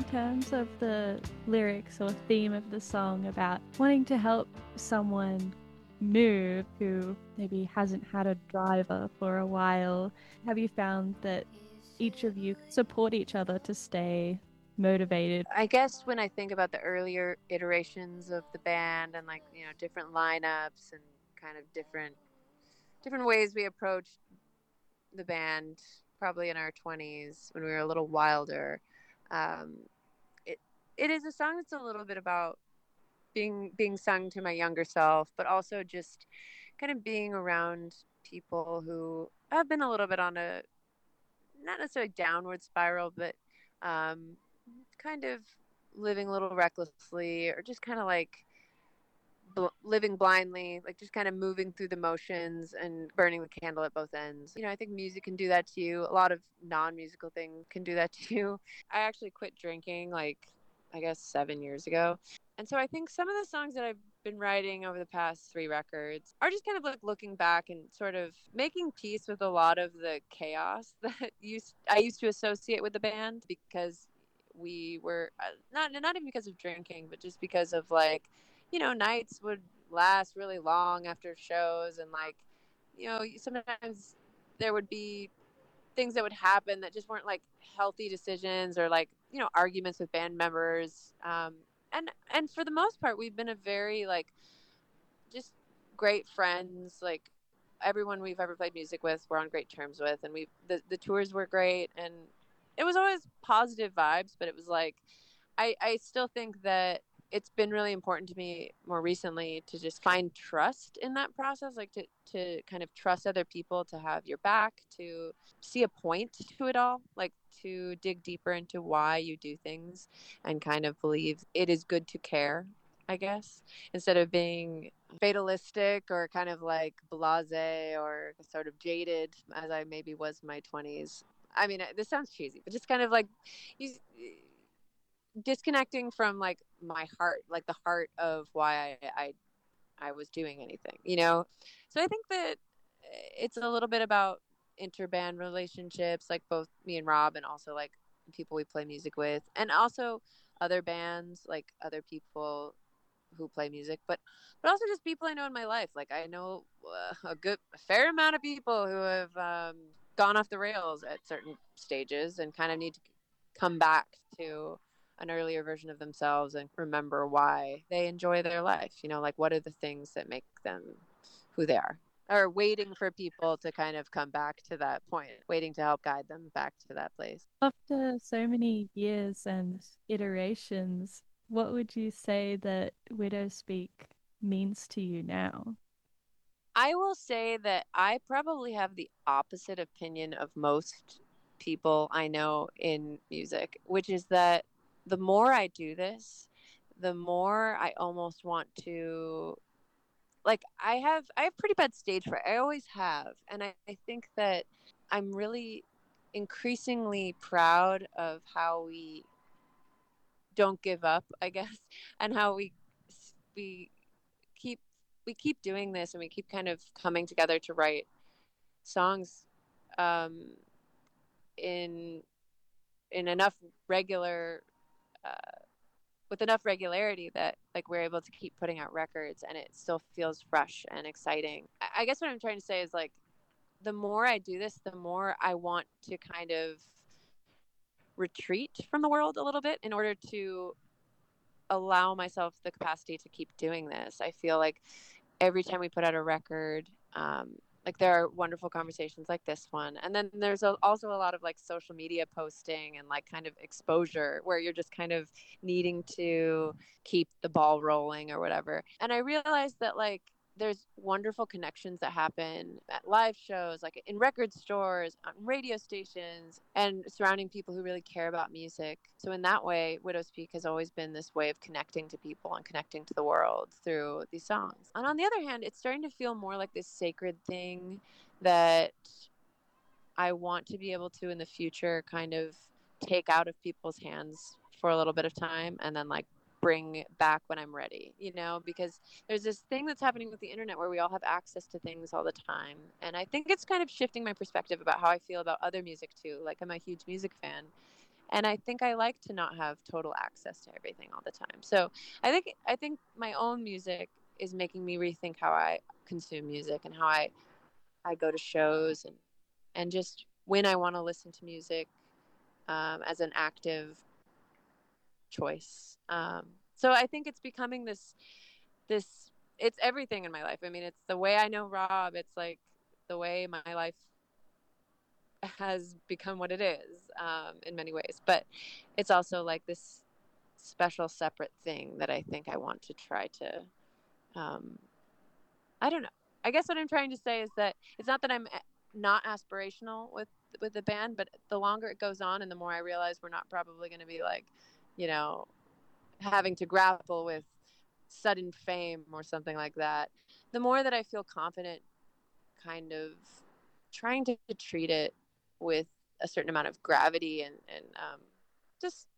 terms of the lyrics or theme of the song about wanting to help someone move who maybe hasn't had a driver for a while, have you found that each of you support each other to stay motivated? I guess when I think about the earlier iterations of the band and like, different lineups and kind of different ways we approached the band, probably in our 20s when we were a little wilder, um, it it is a song that's a little bit about being sung to my younger self, but also just kind of being around people who have been a little bit on a not necessarily downward spiral, but um, kind of living a little recklessly or just kind of like living blindly, like just kind of moving through the motions and burning the candle at both ends. I think music can do that to you. A lot of non-musical things can do that to you. I actually quit drinking like I guess 7 years ago. And so I think some of the songs that I've been writing over the past three records are just kind of like looking back and sort of making peace with a lot of the chaos that I used to associate with the band because we were not even because of drinking, but just because of like nights would last really long after shows and like sometimes there would be things that would happen that just weren't like healthy decisions or like arguments with band members, and for the most part we've been a very like just great friends. Like everyone we've ever played music with we're on great terms with, and the tours were great, and it was always positive vibes, but it was like I still think that it's been really important to me more recently to just find trust in that process, like to kind of trust other people to have your back, to see a point to it all, like to dig deeper into why you do things and kind of believe it is good to care, I guess, instead of being fatalistic or kind of like blasé or sort of jaded as I maybe was in my 20s. I mean, this sounds cheesy, but just kind of like you disconnecting from like my heart, like the heart of why I was doing anything. So I think that it's a little bit about interband relationships, like both me and Rob, and also like people we play music with, and also other bands, like other people who play music, but also just people I know in my life. Like I know a fair amount of people who have gone off the rails at certain stages and kind of need to come back to an earlier version of themselves and remember why they enjoy their life. Like what are the things that make them who they are? Or waiting for people to kind of come back to that point, waiting to help guide them back to that place. After so many years and iterations, what would you say that Widow Speak means to you now? I will say that I probably have the opposite opinion of most people I know in music, which is that the more I do this, the more I almost want to like I have pretty bad stage fright. I always have. And I think that I'm really increasingly proud of how we don't give up, I guess, and how we keep we keep doing this and we keep kind of coming together to write songs um, in enough regular uh, with enough regularity that like we're able to keep putting out records and it still feels fresh and exciting. I guess what I'm trying to say is like the more I do this, the more I want to kind of retreat from the world a little bit in order to allow myself the capacity to keep doing this. I feel like every time we put out a record, like there are wonderful conversations like this one, and then there's also a lot of like social media posting and like kind of exposure where you're just kind of needing to keep the ball rolling or whatever. And I realized that like there's wonderful connections that happen at live shows, like in record stores, on radio stations, and surrounding people who really care about music. So in that way, Widow Speak has always been this way of connecting to people and connecting to the world through these songs. And on the other hand, it's starting to feel more like this sacred thing that I want to be able to in the future kind of take out of people's hands for a little bit of time and then like bring back when I'm ready, because there's this thing that's happening with the internet where we all have access to things all the time. And I think it's kind of shifting my perspective about how I feel about other music too. Like I'm a huge music fan. And I think I like to not have total access to everything all the time. So I think my own music is making me rethink how I consume music and how I go to shows, and just when I want to listen to music, as an active choice. So I think it's becoming this it's everything in my life. I mean, it's the way I know Rob. It's like the way my life has become what it is, in many ways. But it's also like this special, separate thing that I think I want to try to. Um, I don't know. I guess what I'm trying to say is that it's not that I'm not aspirational with the band, but the longer it goes on, and the more I realize we're not probably going to be like, you know, having to grapple with sudden fame or something like that, the more that I feel confident kind of trying to treat it with a certain amount of gravity, and just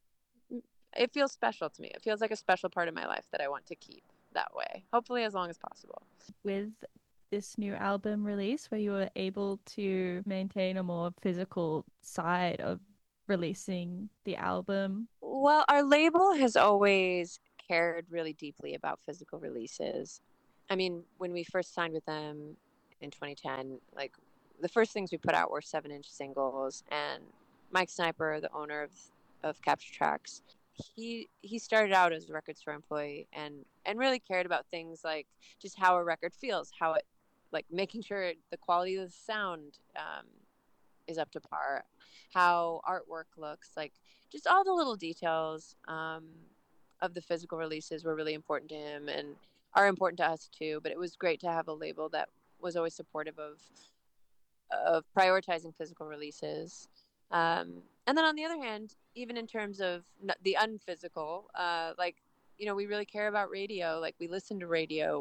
it feels special to me. It feels like a special part of my life that I want to keep that way, hopefully as long as possible. With this new album release, where you were able to maintain a more physical side of releasing the album? Well, our label has always cared really deeply about physical releases. I mean, when we first signed with them in 2010, like the first things we put out were 7-inch singles, and Mike Sniper, the owner of Capture Tracks, he started out as a record store employee, and really cared about things like just how a record feels, how it, like making sure the quality of the sound, is up to par, how artwork looks, like just all the little details, of the physical releases were really important to him and are important to us too. But it was great to have a label that was always supportive of prioritizing physical releases. And then on the other hand, even in terms of the unphysical, like, we really care about radio. Like, we listen to radio.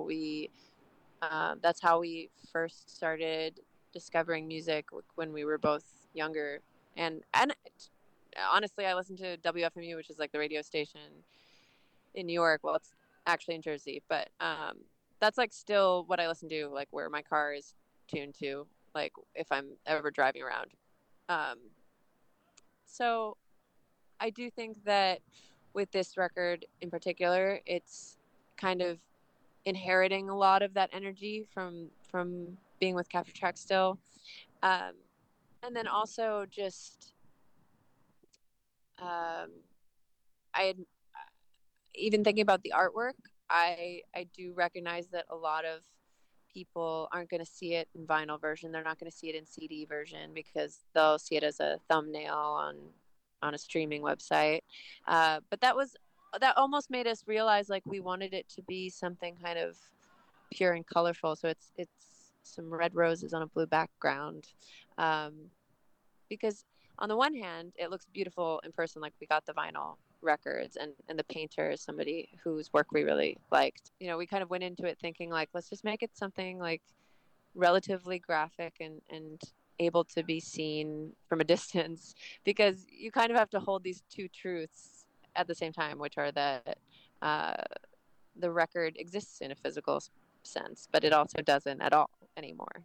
That's how we first started discovering music when we were both younger. And honestly, I listened to WFMU, which is like the radio station in New York. Well, it's actually in Jersey, but that's like still what I listen to, like where my car is tuned to, like if I'm ever driving around. Um, so I do think that with this record in particular, it's kind of inheriting a lot of that energy from being with Capture Track still, um, and then also just, um, I had, even thinking about the artwork, I do recognize that a lot of people aren't going to see it in vinyl version. They're not going to see it in CD version because they'll see it as a thumbnail on a streaming website. But that almost made us realize like we wanted it to be something kind of pure and colorful. So it's some red roses on a blue background, um, because on the one hand it looks beautiful in person, like we got the vinyl records, and the painter is somebody whose work we really liked. We kind of went into it thinking like, let's just make it something like relatively graphic and able to be seen from a distance, because you kind of have to hold these two truths at the same time, which are that, uh, the record exists in a physical sense, but it also doesn't at all anymore.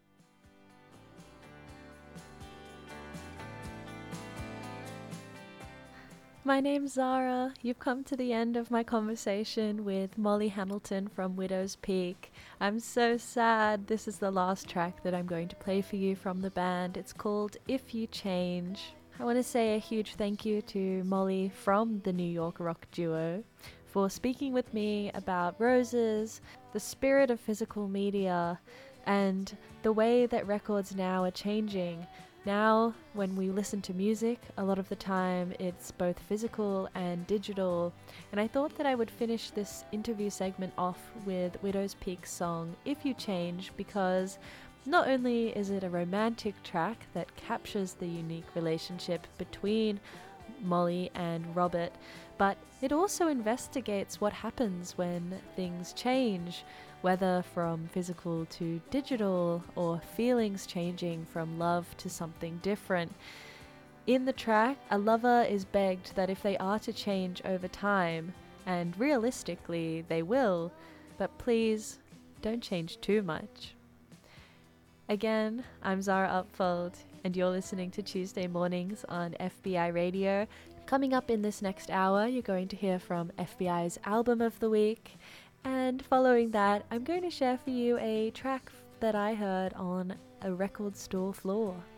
My name's Zara. You've come to the end of my conversation with Molly Hamilton from Widow's Peak. I'm so sad this is the last track that I'm going to play for you from the band. It's called If You Change. I want to say a huge thank you to Molly from the New York rock duo for speaking with me about roses, the spirit of physical media, and the way that records now are changing. Now, when we listen to music, a lot of the time it's both physical and digital, and I thought that I would finish this interview segment off with Widow's Peak's song If You Change, because not only is it a romantic track that captures the unique relationship between Molly and Robert, but it also investigates what happens when things change, whether from physical to digital or feelings changing from love to something different. In the track, a lover is begged that if they are to change over time, and realistically they will, but please don't change too much. Again, I'm Zara Upfold, and you're listening to Tuesday Mornings on FBI Radio. Coming up in this next hour, you're going to hear from FBI's Album of the Week, and following that, I'm going to share for you a track that I heard on a record store floor.